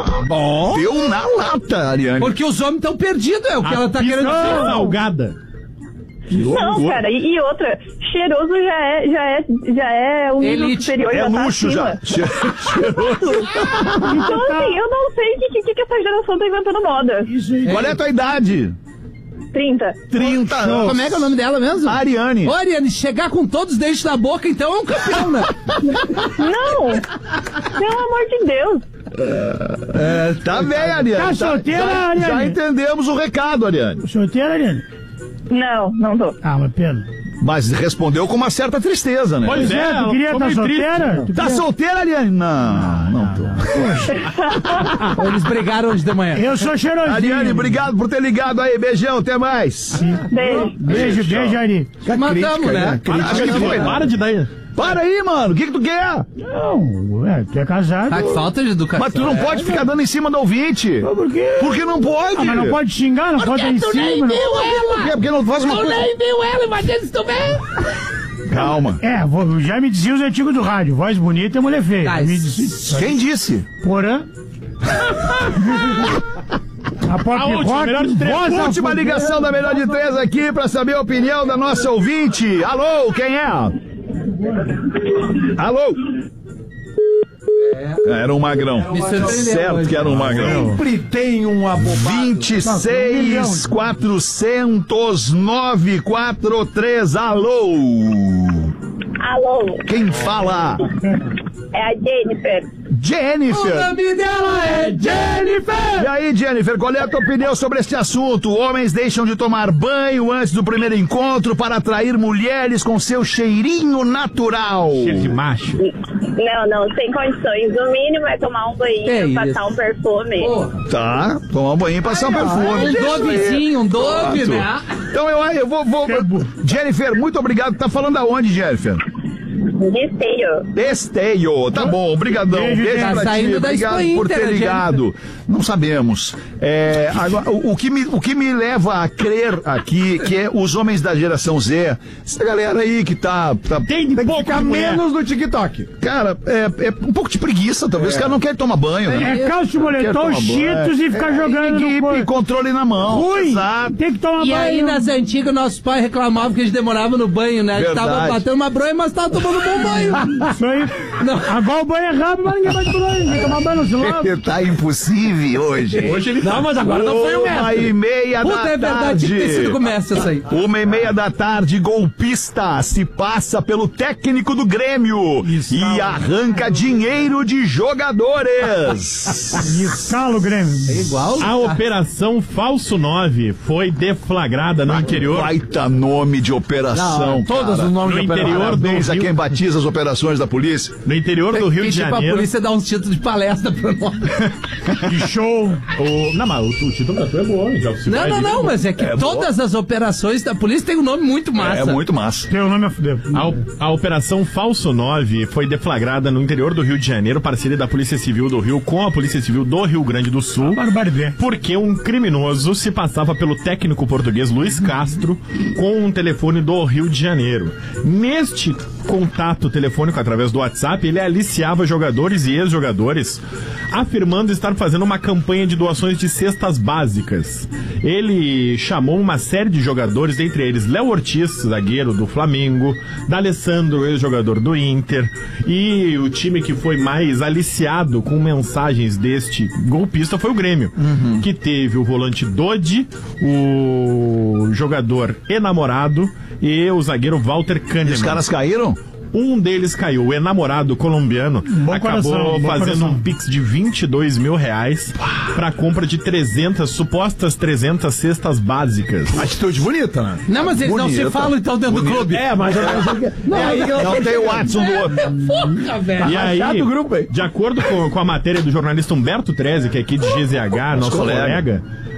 Bom. Deu na lata, Ariane. Porque os homens estão perdidos, é o que ela tá querendo dizer. Salgada. Não, cara, e outra, cheiroso já é um nível Elite. superior. É luxo já. Então, assim, eu não sei o que essa geração tá inventando moda. Qual é a tua idade? 30. 30 anos. Como é que é o nome dela mesmo? Ariane. Ô, Ariane, chegar com todos os dentes na boca, então é um campeão, né? Não! Pelo amor de Deus. Tá bem, Ariane. Tá solteira, já Ariane? entendemos o recado, Ariane. Solteira, Ariane? Não tô. Ah, uma pena. Mas respondeu com uma certa tristeza, né? Pois é, Tu queria estar solteira? Tá solteira, Ariane? Não tô. Eles brigaram hoje de manhã. Eu sou cheirosinho. Ariane, obrigado por ter ligado aí. Beijão, até mais. Beijo. Beijo, Ari. Matamos, né? Para de dar. Para aí, mano. O que tu quer? Não, tu é casado. Tá que falta de educação. Mas tu não pode ficar dando em cima do ouvinte. Por quê? Porque não pode. Ah, mas não pode xingar, não pode dar em cima. Não... Por quê? Porque não faz uma coisa... viu ela, mas eles também. Calma. Já me diziam os antigos do rádio. Voz bonita e mulher feia. Tá, Me dizia... Quem disse? Porã. A última, melhor de três. Última ligação da Melhor de Três aqui pra saber a opinião da nossa ouvinte. Alô, quem é? Alô? Era um magrão. Me surpreendeu Certo hoje. que era um magrão. Sempre tem um abobado. 26 400 943. Alô? Alô, Quem fala? é a Jennifer. Jennifer. O nome dela é Jennifer. E aí, Jennifer, qual é a tua opinião sobre este assunto? Homens deixam de tomar banho antes do primeiro encontro para atrair mulheres com seu cheirinho natural. Cheiro de macho. Não, sem condições. O mínimo é tomar um banho, passar um perfume. Pô, Tá, tomar um banho e passar um perfume. um dovezinho, um dove, né? Então eu vou... Jennifer, muito obrigado. Tá falando aonde, Jennifer? Esteio. Esteio, tá bom, obrigadão. Beijo Tá pra ti, saindo da obrigado Expo por Inter, ter né, ligado. Não sabemos. Agora, o que me leva a crer aqui que é os homens da geração Z, essa galera aí que tá Tem de pouco Fica de mulher. menos no TikTok. cara, é um pouco de preguiça, talvez. Os caras não querem tomar banho, né? É calço, moletom, tomar cheetos e ficar jogando no Equipe, corpo. controle na mão. Ruim. Exato. Tem que tomar E banho. aí, nas antigas, nossos pais reclamavam que a gente demorava no banho, né? A gente tava Verdade. batendo uma bronha, mas tava tomando um bom banho. Isso aí. Não. Agora o banho é rápido, mas ninguém vai de banho. Tem que tomar banho no celular. Tá impossível hoje. Hoje ele Não, mas agora não foi o mesmo. 1h30 Puta, da é verdade, tinha que ter sido tarde. comércio essa aí. 1h30 da tarde, golpista se passa pelo técnico do Grêmio e arranca dinheiro de jogadores. Escala o Grêmio. Igual? A Operação Falso 9 foi deflagrada no interior. Baita nome de operação, Todos cara. os nomes No de interior operação. do Parabéns a Rio, quem batiza as operações da polícia. no interior do Rio de Tipo, a Janeiro. polícia dá uns títulos de palestra pra nós. Que show. Não, mas o título da tua é bom, já se vai ali. Não, mas é que todas as operações da polícia tem um nome muito massa. É muito massa. Teu nome é fudeu. A Operação Falso 9 foi deflagrada no interior do Rio de Janeiro, parceria da Polícia Civil do Rio com a Polícia Civil do Rio Grande do Sul, Barbaridade. porque um criminoso se passava pelo técnico português Luiz Castro com um telefone do Rio de Janeiro. Neste contato telefônico através do WhatsApp, ele aliciava jogadores e ex-jogadores, afirmando estar fazendo uma campanha de doações de cestas básicas. Ele chamou uma série de jogadores, entre eles Léo Ortiz, zagueiro do Flamengo, D'Alessandro, ex-jogador do Inter, e o time que foi mais aliciado com mensagens deste golpista foi o Grêmio, que teve o volante Dodi, o jogador enamorado e o zagueiro Walter Kahneman. Os caras caíram? Um deles caiu, o enamorado colombiano acabou fazendo um pix de R$22 mil para compra de 300, supostas 300 cestas básicas. Atitude bonita, né? Não, mas eles não se falam então dentro do clube. Mas Não tem o WhatsApp do outro. Porra, velho. e aí, Rachado o grupo aí. de acordo com a matéria do jornalista Humberto Treze, que é aqui de GZH, nosso colega,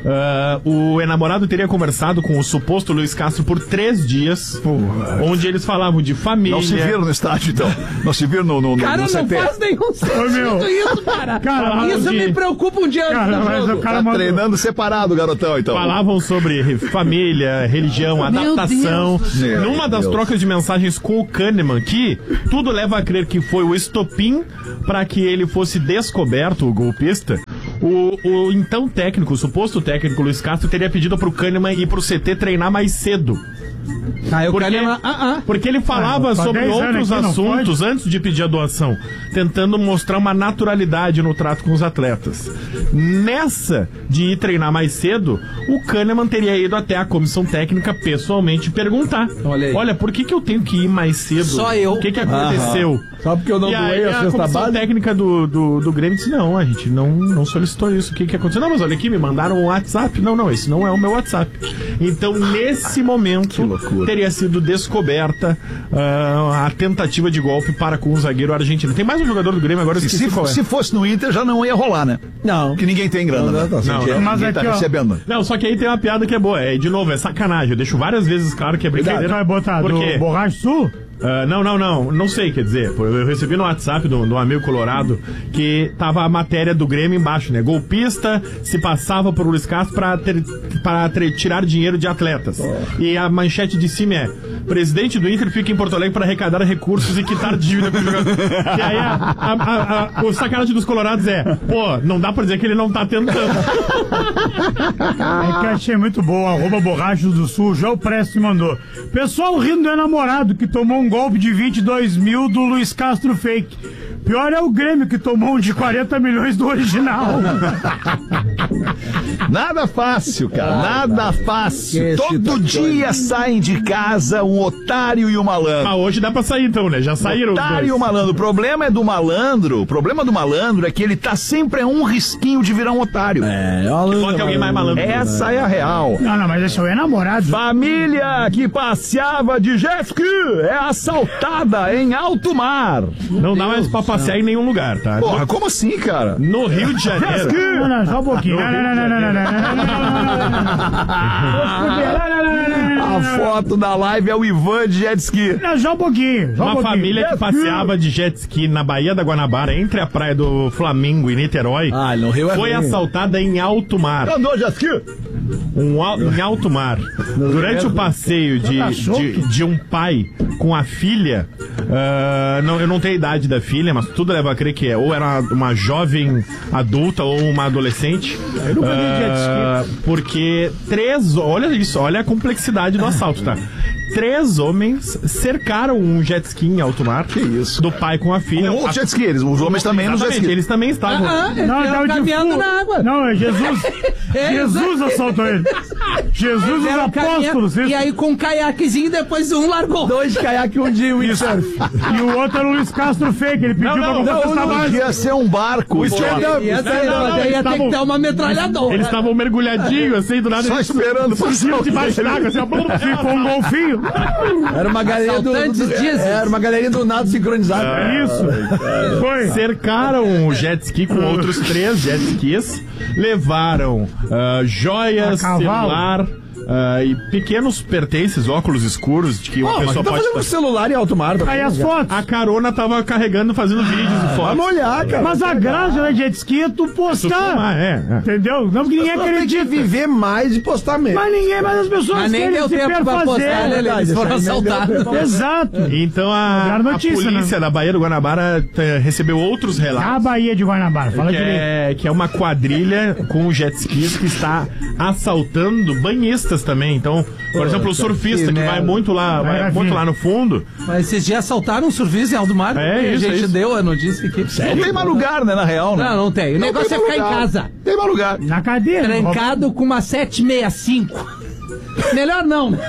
o enamorado teria conversado com o suposto Luiz Castro por 3 dias, onde eles falavam de família. Não se viram no estádio, então. Não se viram no Cara, não CT. faz nenhum sentido isso, cara. Isso me preocupa um dia antes do Mas jogo. o cara Tá treinando separado, garotão, então. Falavam sobre família, religião, adaptação. Deus. Numa das Meu Deus. trocas de mensagens com o Kahneman, que tudo leva a crer que foi o estopim para que ele fosse descoberto, o golpista, O então técnico, o suposto técnico Luiz Castro, teria pedido pro Kahneman ir pro CT treinar mais cedo. Aí o Porque, Kahneman, porque ele falava sobre 10 anos outros aqui não assuntos antes de pedir a doação, tentando mostrar uma naturalidade no trato com os atletas. Nessa de ir treinar mais cedo, o Kahneman teria ido até a comissão técnica pessoalmente perguntar: Olha aí. por que eu tenho que ir mais cedo? Só eu. O que aconteceu? Só porque eu não E aí doei a a cesta comissão básica? técnica do Grêmio disse: não, a gente não solicitou isso. O que aconteceu? Não, mas olha aqui, me mandaram um WhatsApp. Não, esse não é o meu WhatsApp. Então, nesse momento, teria sido descoberta a tentativa de golpe para com o zagueiro argentino. Tem mais um jogador do Grêmio agora, eu esqueci qual é. Se fosse no Inter, já não ia rolar, né? Não. Porque ninguém tem grana, né? Não. Mas Ninguém tá aqui, ó. recebendo. Não, só que aí tem uma piada que é boa. De novo, é sacanagem. Eu deixo várias vezes claro que é Tu brincadeira. vai botar Por quê? do Borracha Sul? Não sei, quer dizer, eu recebi no WhatsApp de um amigo colorado que tava a matéria do Grêmio embaixo, né? Golpista se passava por Luiz Castro para tirar dinheiro de atletas. E a manchete de cima é: presidente do Inter fica em Porto Alegre para arrecadar recursos e quitar dívida com o jogador. E aí o sacanagem dos colorados é: pô, não dá pra dizer que ele não tá tentando. É que achei muito boa, @Borrachos do Sul, João Prestes mandou. Pessoal rindo do namorado que tomou um golpe de 22 mil do Luiz Castro fake. Pior é o Grêmio que tomou um de 40 milhões do original. Nada fácil, cara. Nada fácil. Todo dia saem de casa um otário e um malandro. Mas hoje dá pra sair então, né? Já saíram os Otário dois. e o malandro. O problema do malandro é que ele tá sempre a um risquinho de virar um otário. Pode ter alguém mais malandro. Essa é a real. Não, mas esse é namorado. Família que passeava de jet ski é assaltada em alto mar. Não dá mais pra passear em nenhum lugar, tá? Porra, como assim, cara? No Rio de Janeiro. Não, só um pouquinho. A foto da live é o Ivan de jet ski. Não, só um pouquinho. Uma família que passeava de jet ski na Baía da Guanabara, entre a praia do Flamengo e Niterói, no Rio foi assaltada em alto mar. Andou jet ski? Em alto mar. Durante o passeio de um pai com a filha, eu não tenho a idade da filha, mas tudo leva a crer que ou era uma jovem adulta ou uma adolescente. Eu nunca vi jet ski. Porque olha isso, olha a complexidade do assalto, tá? 3 homens cercaram um jet ski em alto mar. Que isso? Do pai com a filha. Os jet ski, os homens também no jet ski. Eles também estavam. Não, caminhando na água. Não, é Jesus. Jesus assaltou ele. Jesus os apóstolos. E aí com um caiaquezinho, depois um largou. 2 caiaque, um de windsurf. E o outro era o Luiz Castro fake. Ele pediu pra comprar cesta básica. Podia ser um barco. Ia ter que ter uma metralhadora. Eles estavam mergulhadinhos, assim, do nada. Só esperando pra surgiam debaixo d'água, assim, Ficou um golfinho. Era uma galeria Era uma galeria do nado sincronizado. Isso. Foi. Cercaram o jet ski com outros 3 jet skis, levaram joias, celular e pequenos pertences, óculos escuros, de que uma pessoa tá pode... fazendo celular em alto mar. Aí as fotos. A carona tava carregando, fazendo vídeos e fotos. Vamos olhar, cara. Mas a graça da jet ski é tu postar. Entendeu? Não, porque ninguém Tem que acredita. viver mais e postar mesmo. Mas as pessoas Mas nem querem deu se tempo pra postar, né? perfazer. Eles foram assaltados. Exato. Então Era a notícia, polícia da Baía do Guanabara recebeu outros relatos. A Baía de Guanabara. Fala direito. Que é uma quadrilha com jet skis que está assaltando banhistas também. Então, por exemplo, o surfista que vai muito lá no fundo. Mas esses dias assaltaram um surfista em alto mar. É isso, a gente é isso. deu a notícia aqui. Não tem mais lugar, né, na real, né? Não tem. O negócio é ficar em casa. Tem mais lugar. Na cadeia. Trancado com uma 765. Melhor não, né?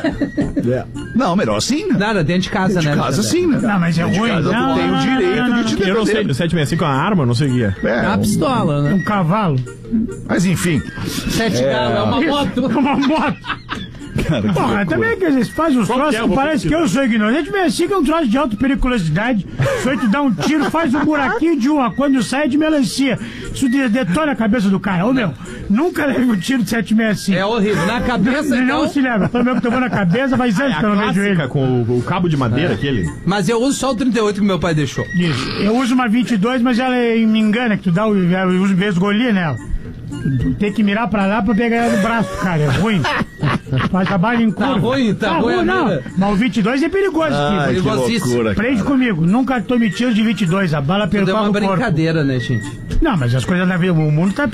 Não, melhor sim, né? Nada, dentro de casa, né? De casa sim, né? Não, mas é De ruim. casa tu tem o direito de te Eu não sei, o 765 é uma arma, eu não sei o que é. É uma pistola, né? Um cavalo. Mas enfim. 7 galos, é uma moto. Uma moto. Cara, Porra, também que eles fazem os troços que parece que eu sou ignorante. Vem assim que é um troço de alta periculosidade. Só te dá um tiro, faz um buraquinho de uma, quando sai de melancia. Isso detona a cabeça do cara. Ô meu, nunca leve um tiro de 765. É horrível. Na cabeça, Não então... se leva. Todo mundo que tomou na cabeça, faz anos É que eu a não vejo ele. clássica com o cabo de madeira, aquele. Mas eu uso só o 38 que meu pai deixou. Isso. Eu uso uma 22, mas ela me engana, que tu dá eu uso esgolia nela. Tu tem que mirar pra lá pra pegar ela no braço, cara. É ruim. Faz trabalho em curva. Tá ruim, não. né? Mas o 22 é perigoso. Ai, que Perigosíssimo. loucura, Prende comigo. Nunca tome tiro de 22. A bala Tudo é percorre uma o corpo. brincadeira, né, gente? Não, mas as coisas da vida, o mundo tá